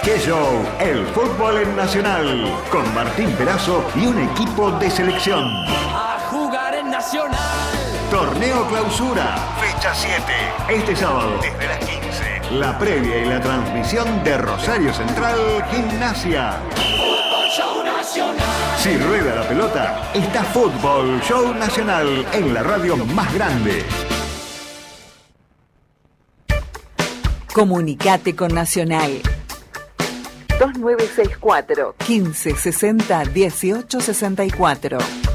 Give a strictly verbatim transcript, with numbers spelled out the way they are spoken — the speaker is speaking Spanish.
¡Qué show! El fútbol en Nacional, con Martín Perazo y un equipo de selección. A jugar en Nacional. Torneo Clausura, fecha siete. Este sábado, desde las quince. La previa y la transmisión de Rosario Central Gimnasia. Fútbol Show Nacional. Si rueda la pelota, está Fútbol Show Nacional en la radio más grande. Comunicate con Nacional. dos nueve seis cuatro, quince sesenta, dieciocho sesenta y cuatro.